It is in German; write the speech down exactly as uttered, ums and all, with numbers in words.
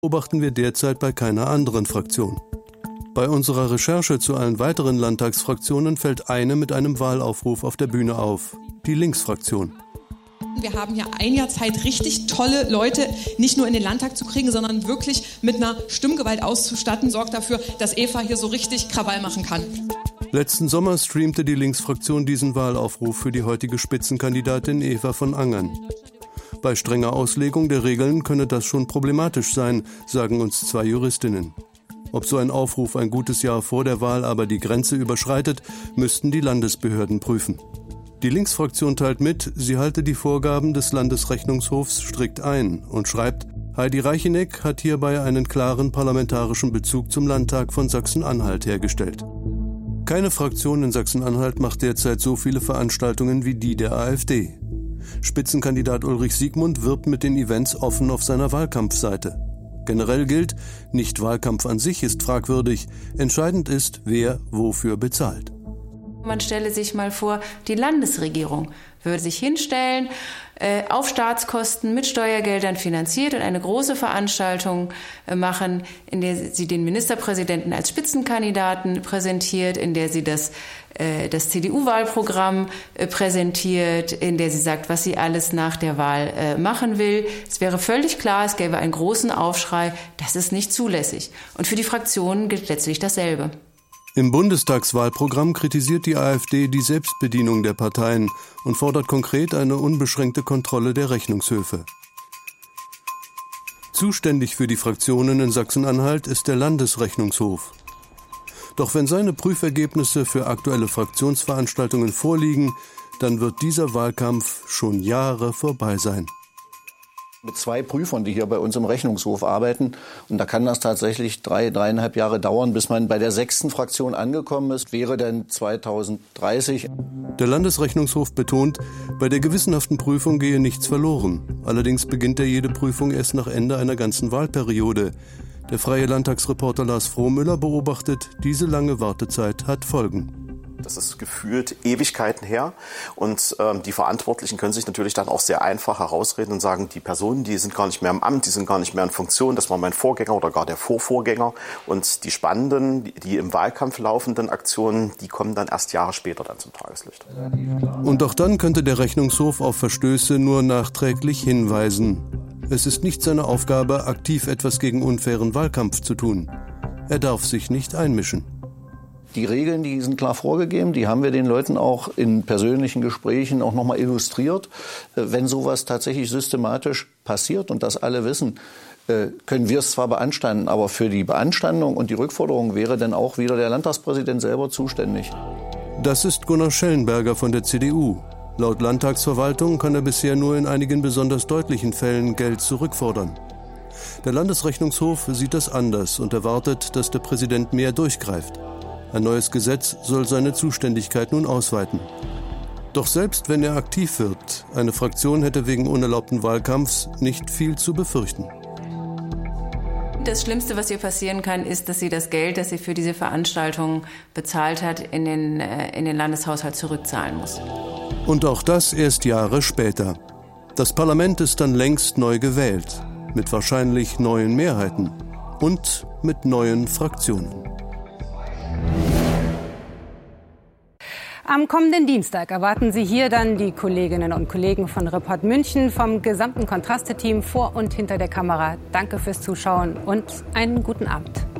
beobachten wir derzeit bei keiner anderen Fraktion. Bei unserer Recherche zu allen weiteren Landtagsfraktionen fällt eine mit einem Wahlaufruf auf der Bühne auf, die Linksfraktion. Wir haben ja ein Jahr Zeit, richtig tolle Leute nicht nur in den Landtag zu kriegen, sondern wirklich mit einer Stimmgewalt auszustatten, sorgt dafür, dass Eva hier so richtig Krawall machen kann. Letzten Sommer streamte die Linksfraktion diesen Wahlaufruf für die heutige Spitzenkandidatin Eva von Angern. Bei strenger Auslegung der Regeln könne das schon problematisch sein, sagen uns zwei Juristinnen. Ob so ein Aufruf ein gutes Jahr vor der Wahl aber die Grenze überschreitet, müssten die Landesbehörden prüfen. Die Linksfraktion teilt mit, sie halte die Vorgaben des Landesrechnungshofs strikt ein und schreibt, Heidi Reicheneck hat hierbei einen klaren parlamentarischen Bezug zum Landtag von Sachsen-Anhalt hergestellt. Keine Fraktion in Sachsen-Anhalt macht derzeit so viele Veranstaltungen wie die der AfD. Spitzenkandidat Ulrich Siegmund wirbt mit den Events offen auf seiner Wahlkampfseite. Generell gilt, nicht Wahlkampf an sich ist fragwürdig, entscheidend ist, wer wofür bezahlt. Man stelle sich mal vor, die Landesregierung würde sich hinstellen, äh, auf Staatskosten mit Steuergeldern finanziert und eine große Veranstaltung äh, machen, in der sie den Ministerpräsidenten als Spitzenkandidaten präsentiert, in der sie das, äh, das C D U-Wahlprogramm äh, präsentiert, in der sie sagt, was sie alles nach der Wahl äh, machen will. Es wäre völlig klar, es gäbe einen großen Aufschrei, das ist nicht zulässig. Und für die Fraktionen gilt letztlich dasselbe. Im Bundestagswahlprogramm kritisiert die AfD die Selbstbedienung der Parteien und fordert konkret eine unbeschränkte Kontrolle der Rechnungshöfe. Zuständig für die Fraktionen in Sachsen-Anhalt ist der Landesrechnungshof. Doch wenn seine Prüfergebnisse für aktuelle Fraktionsveranstaltungen vorliegen, dann wird dieser Wahlkampf schon Jahre vorbei sein. Mit zwei Prüfern, die hier bei uns im Rechnungshof arbeiten. Und da kann das tatsächlich drei, dreieinhalb Jahre dauern, bis man bei der sechsten Fraktion angekommen ist. Wäre dann zweitausenddreißig. Der Landesrechnungshof betont, bei der gewissenhaften Prüfung gehe nichts verloren. Allerdings beginnt er jede Prüfung erst nach Ende einer ganzen Wahlperiode. Der freie Landtagsreporter Lars Frohmüller beobachtet, diese lange Wartezeit hat Folgen. Das ist gefühlt Ewigkeiten her und ähm, die Verantwortlichen können sich natürlich dann auch sehr einfach herausreden und sagen, die Personen, die sind gar nicht mehr im Amt, die sind gar nicht mehr in Funktion, das war mein Vorgänger oder gar der Vorvorgänger. Und die spannenden, die, die im Wahlkampf laufenden Aktionen, die kommen dann erst Jahre später dann zum Tageslicht. Und auch dann könnte der Rechnungshof auf Verstöße nur nachträglich hinweisen. Es ist nicht seine Aufgabe, aktiv etwas gegen unfairen Wahlkampf zu tun. Er darf sich nicht einmischen. Die Regeln, die sind klar vorgegeben, die haben wir den Leuten auch in persönlichen Gesprächen auch nochmal illustriert. Wenn sowas tatsächlich systematisch passiert und das alle wissen, können wir es zwar beanstanden, aber für die Beanstandung und die Rückforderung wäre dann auch wieder der Landtagspräsident selber zuständig. Das ist Gunnar Schellenberger von der C D U. Laut Landtagsverwaltung kann er bisher nur in einigen besonders deutlichen Fällen Geld zurückfordern. Der Landesrechnungshof sieht das anders und erwartet, dass der Präsident mehr durchgreift. Ein neues Gesetz soll seine Zuständigkeit nun ausweiten. Doch selbst wenn er aktiv wird, eine Fraktion hätte wegen unerlaubten Wahlkampfs nicht viel zu befürchten. Das Schlimmste, was ihr passieren kann, ist, dass sie das Geld, das sie für diese Veranstaltung bezahlt hat, in den, in den Landeshaushalt zurückzahlen muss. Und auch das erst Jahre später. Das Parlament ist dann längst neu gewählt, mit wahrscheinlich neuen Mehrheiten und mit neuen Fraktionen. Am kommenden Dienstag erwarten Sie hier dann die Kolleginnen und Kollegen von Report München vom gesamten Kontraste-Team vor und hinter der Kamera. Danke fürs Zuschauen und einen guten Abend.